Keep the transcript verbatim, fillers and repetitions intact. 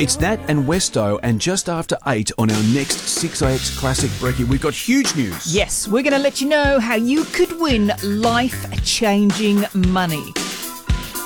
It's Nat and Westo, and just after eight on our next six A X Classic Brekkie, we've got huge news. Yes, we're going to let you know how you could win life-changing money.